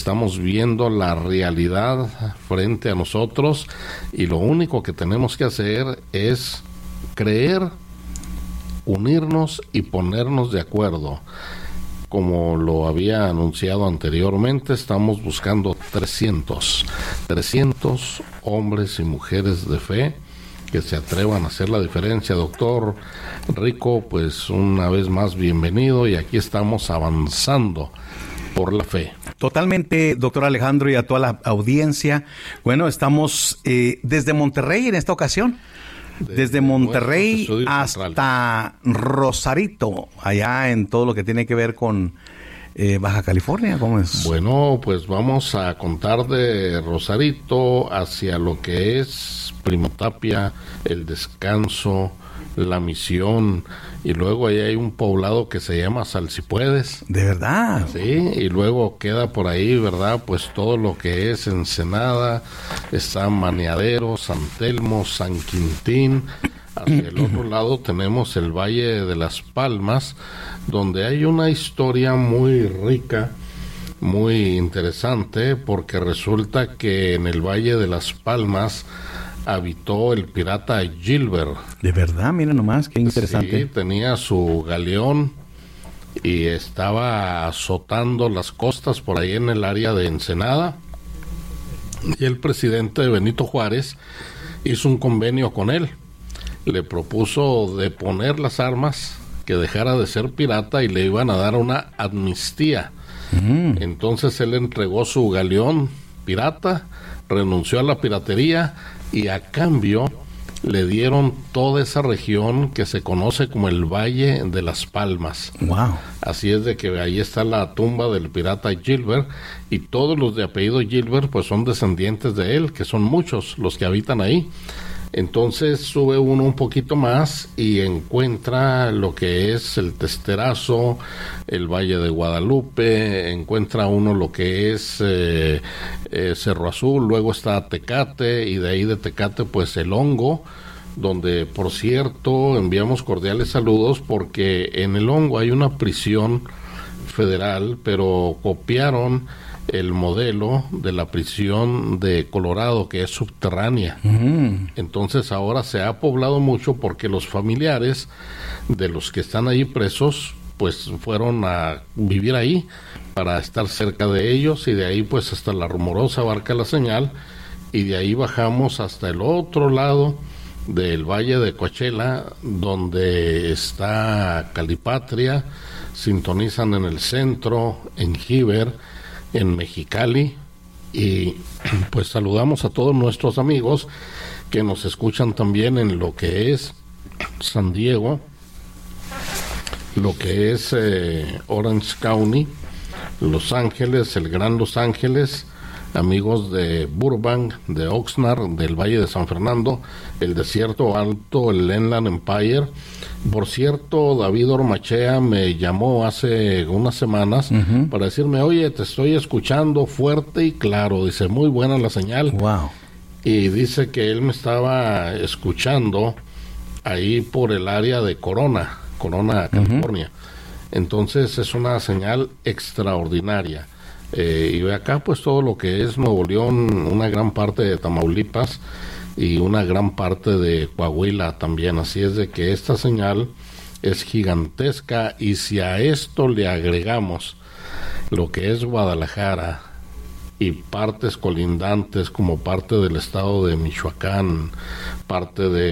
Estamos viendo la realidad frente a nosotros y lo único que tenemos que hacer es creer, unirnos y ponernos de acuerdo. Como lo había anunciado anteriormente, estamos buscando 300 hombres y mujeres de fe que se atrevan a hacer la diferencia. Doctor Rico, pues una vez más bienvenido, y aquí estamos avanzando por la fe. Totalmente, doctor Alejandro, y a toda la audiencia. Bueno, estamos desde Monterrey en esta ocasión. Desde Monterrey hasta Rosarito, allá en todo lo que tiene que ver con Baja California. ¿Cómo es? Bueno, pues vamos a contar de Rosarito hacia lo que es Primo Tapia, El Descanso, La Misión, y luego ahí hay un poblado que se llama Salsipuedes. ¿De verdad? Sí, y luego queda por ahí, ¿verdad? Pues todo lo que es Ensenada, está Maniadero, San Telmo, San Quintín. Hacia el otro lado tenemos el Valle de las Palmas, donde hay una historia muy rica, muy interesante, porque resulta que en el Valle de las Palmas habitó el pirata Gilbert. De verdad, mira nomás, qué interesante. Sí, tenía su galeón y estaba azotando las costas por ahí en el área de Ensenada, y el presidente Benito Juárez hizo un convenio con él. Le propuso deponer las armas, que dejara de ser pirata y le iban a dar una amnistía. Entonces él entregó su galeón pirata, renunció a la piratería y a cambio le dieron toda esa región que se conoce como el Valle de las Palmas. Wow. Así es de que ahí está la tumba del pirata Gilbert, y todos los de apellido Gilbert pues son descendientes de él, que son muchos los que habitan ahí. Entonces sube uno un poquito más y encuentra lo que es el Testerazo, el Valle de Guadalupe, encuentra uno lo que es Cerro Azul, luego está Tecate, y de ahí de Tecate pues el Hongo, donde por cierto enviamos cordiales saludos, porque en el Hongo hay una prisión federal, pero copiaron el modelo de la prisión de Colorado, que es subterránea. Entonces ahora se ha poblado mucho porque los familiares de los que están ahí presos pues fueron a vivir ahí para estar cerca de ellos, y de ahí pues hasta la Rumorosa Barca La Señal, y de ahí bajamos hasta el otro lado del Valle de Coachella, donde está Calipatria, sintonizan en el centro, en Heber, en Mexicali, y pues saludamos a todos nuestros amigos que nos escuchan también en lo que es San Diego, lo que es Orange County, Los Ángeles, el Gran Los Ángeles, amigos de Burbank, de Oxnard, del Valle de San Fernando, el Desierto Alto, el Inland Empire. Por cierto, David Ormachea me llamó hace unas semanas para decirme: oye, te estoy escuchando fuerte y claro. Dice, muy buena la señal. Wow. Y dice que él me estaba escuchando ahí por el área de Corona, California. Entonces es una señal extraordinaria. Y ve acá pues todo lo que es Nuevo León, una gran parte de Tamaulipas y una gran parte de Coahuila también. Así es de que esta señal es gigantesca, y si a esto le agregamos lo que es Guadalajara y partes colindantes como parte del estado de Michoacán, parte de